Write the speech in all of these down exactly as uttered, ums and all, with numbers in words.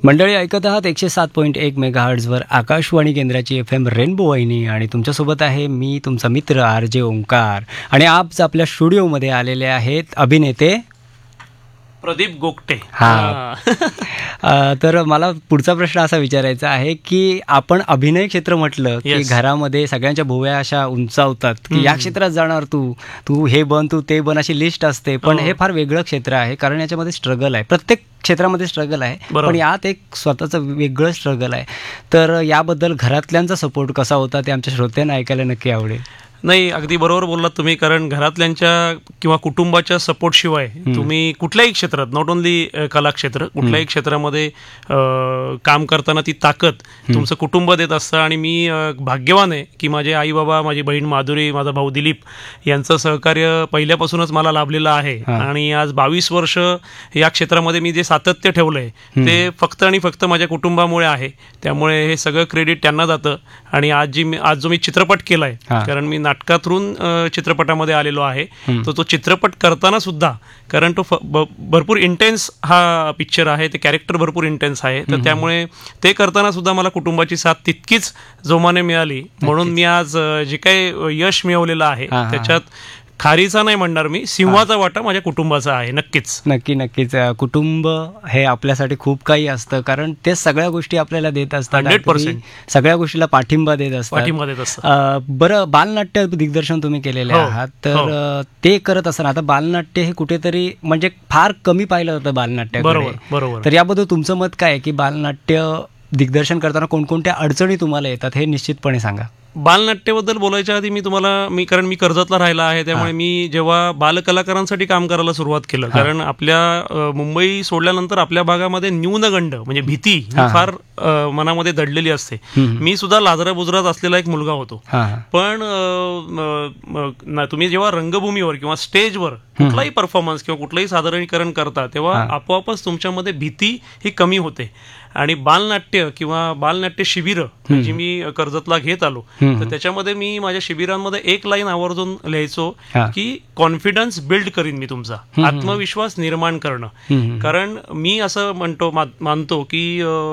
मंडळी ऐकत आहात एकशे सात पॉईंट एक मेगाहर्ट्झवर आकाशवाणी केंद्राची एफ एम रेनबो वाहिनी आणि तुमच्यासोबत आहे मी तुमचा मित्र आर जे ओंकार. आणि आज आपल्या स्टुडिओमध्ये आलेले आहेत अभिनेते प्रदीप गोगटे. हा तर मला पुढचा प्रश्न असा विचारायचा आहे की आपण अभिनय क्षेत्र म्हटलं की घरामध्ये सगळ्यांच्या भुवया अशा उंचावतात की या क्षेत्रात जाणार तू तू हे बन तू ते बन अशी लिस्ट असते. पण हे फार वेगळं क्षेत्र आहे कारण याच्यामध्ये स्ट्रगल आहे. प्रत्येक क्षेत्रामध्ये स्ट्रगल आहे पण यात एक स्वतःचं वेगळं स्ट्रगल आहे. तर याबद्दल घरातल्यांचा सपोर्ट कसा होता ते आमच्या श्रोत्यांना ऐकायला नक्की आवडेल. नाही, अगदी बरोबर बोललात तुम्ही. कारण घरातल्यांच्या किंवा कुटुंबाच्या सपोर्ट शिवाय तुम्ही कुठल्याही क्षेत्रात, नॉट ओन्ली कला क्षेत्र, कुठल्याही क्षेत्रामध्ये काम करताना ती ताकद तुमचं कुटुंब देत असतं. आणि मी भाग्यवान आहे की माझे आई बाबा, माझी बहीण माधुरी, माझा भाऊ दिलीप यांचं सहकार्य पहिल्यापासूनच मला लाभलेलं आहे. आणि आज बावीस वर्ष या क्षेत्रामध्ये मी जे सातत्य ठेवलंय ते फक्त आणि फक्त माझ्या कुटुंबामुळे आहे. त्यामुळे हे सगळं क्रेडिट त्यांना जातं. आणि आज जी आज जो मी चित्रपट केलाय, कारण मी नाटकातून चित्रपटामध्ये आलेलो आहे, तर तो चित्रपट करताना सुद्धा, कारण तो भरपूर इंटेन्स हा पिक्चर आहे, ते कॅरेक्टर भरपूर इंटेन्स आहे, तर त्यामुळे ते करताना सुद्धा मला कुटुंबाची साथ तितकीच जोमाने मिळाली. म्हणून मी आज जे काही यश मिळवलेलं आहे त्याच्यात खारीचा नाही म्हणणार मी, सिंहाचा वाटा माझ्या कुटुंबाचा आहे. नक्कीच नक्की नक्कीच कुटुंब हे आपल्यासाठी खूप काही असतं कारण ते सगळ्या गोष्टी आपल्याला देत असतात. हंड्रेड पर्सेंट सगळ्या गोष्टीला पाठिंबा देत असतात. पाठिंबा देत असतात. बरं, बालनाट्य दिग्दर्शन तुम्ही केलेले आहात, तर ते करत असताना आता बालनाट्य हे कुठेतरी म्हणजे फार कमी पाहिलं जातं बालनाट्य. बरोबर बरोबर. तर याबद्दल तुमचं मत काय आहे की बालनाट्य दिग्दर्शन करताना कोणकोणत्या अडचणी तुम्हाला येतात हे निश्चितपणे सांगा. बालनाट्याबद्दल बोलायच्या आधी मी तुम्हाला मी कारण मी कर्जतला राहिला आहे, त्यामुळे मी जेव्हा बालकलाकारांसाठी काम करायला सुरुवात केलं, कारण आपल्या मुंबई सोडल्यानंतर आपल्या भागामध्ये न्यूनगंड म्हणजे भीती ही फार मनामध्ये दडलेली असते. मी सुद्धा लाजरा बुजरात असलेला एक मुलगा होतो. पण तुम्ही जेव्हा रंगभूमीवर किंवा स्टेजवर कुठलाही परफॉर्मन्स किंवा कुठलंही सादरीकरण करता तेव्हा आपोआपच तुमच्यामध्ये भीती ही कमी होते. आणि बालनाट्य किंवा बालनाट्य शिबिरं जी मी कर्जतला घेत आलो, तर त्याच्यामध्ये मी माझ्या शिबिरांमध्ये एक लाईन आवर्जून लिहायचो की कॉन्फिडन्स बिल्ड करीन मी तुमचा, आत्मविश्वास निर्माण करणं. कारण मी असं म्हणतो मानतो की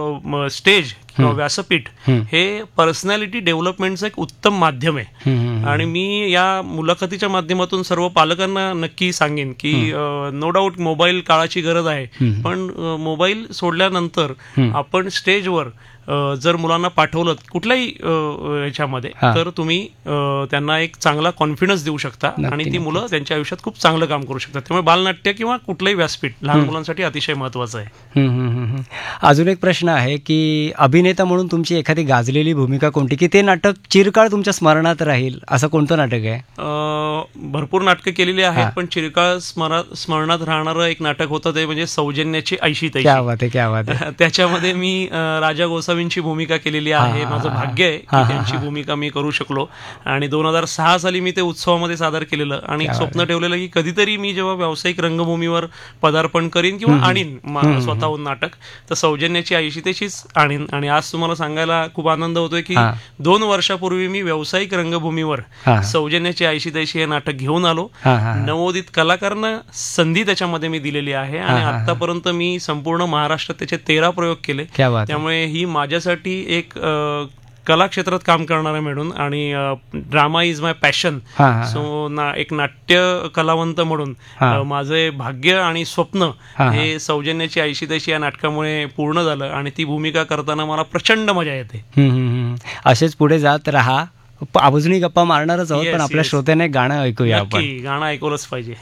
स्टेज किंवा व्यासपीठ हे पर्सनॅलिटी डेव्हलपमेंटचं एक उत्तम माध्यम आहे. आणि मी या मुलाखतीच्या माध्यमातून सर्व पालकांना नक्की सांगेन की नो डाऊट मोबाईल काळाची गरज आहे, पण मोबाईल सोडल्यानंतर आपण स्टेजवर जर मुलांना पाठवलं कुठल्याही ह्याच्यामध्ये, तर तुम्ही त्यांना एक चांगला कॉन्फिडन्स देऊ शकता आणि ती मुलं त्यांच्या आयुष्यात खूप चांगलं काम करू शकतात. त्यामुळे बालनाट्य किंवा कुठलंही व्यासपीठ लहान मुलांसाठी अतिशय महत्वाचं आहे. अजून एक प्रश्न आहे की अभिनेता म्हणून तुमची एखादी गाजलेली भूमिका कोणती की ते नाटक चिरकाळ तुमच्या स्मरणात राहील असं कोणतं नाटक आहे? भरपूर नाटकं केलेली आहेत, पण चिरकाळ स्मरणात राहणारं एक नाटक होतं ते म्हणजे सौजन्याची ऐशी तैशी. त्याच्यामध्ये मी राजा गोसावींची भूमिका केलेली आहे. माझं भाग्य आहे की त्यांची भूमिका मी करू शकलो. आणि दोन हजार सहा साली मी ते उत्सवामध्ये सादर केलेलं आणि एक स्वप्न ठेवलेलं की कधीतरी मी जेव्हा व्यावसायिक रंगभूमीवर पदार्पण करीन किंवा आणीन स्वतःहून नाटक, तर सौजन्याची ऐशी तशीच आणीन. आणि आज तुम्हाला सांगायला खूप आनंद होतोय की दोन वर्षापूर्वी मी व्यावसायिक रंगभूमीवर सौजन्याची ऐशी तैशी हे नाटक घेऊन आलो. नवोदित कलाकारांना संधी त्याच्यामध्ये मी दिलेली आहे आणि आतापर्यंत मी संपूर्ण महाराष्ट्रात त्याचे तेरा प्रयोग केले. त्यामुळे ही माझ्यासाठी एक कला क्षेत्रात काम करणारा म्हणून आणि drama is my passion, so ना एक नाट्य कलावंत म्हणून माझे भाग्य आणि स्वप्न हे सौजन्याची ऐशी तैशी या नाटकामुळे पूर्ण झालं. आणि ती भूमिका करताना मला प्रचंड मजा येते. असेच पुढे जात राहा. अजूनही गप्पा मारणारच आहोत, पण आपल्या श्रोत्याने गाणं ऐकूया आपण. गाणं ऐकवलंच पाहिजे.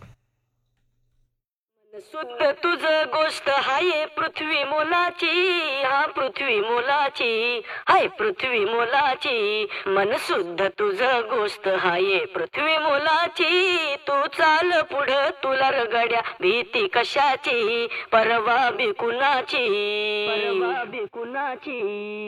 शुद्ध तुझ गोष्ट हाय पृथ्वी मोलाची, हा पृथ्वी मोलाची, हाय पृथ्वी मोलाची. मन शुद्ध तुझ गोष्ट हाय पृथ्वी मोलाची. तू चाल पुढं तुला रगड्या भीती कशाची, परवा बी कुणाची, परवा बी कुणाची.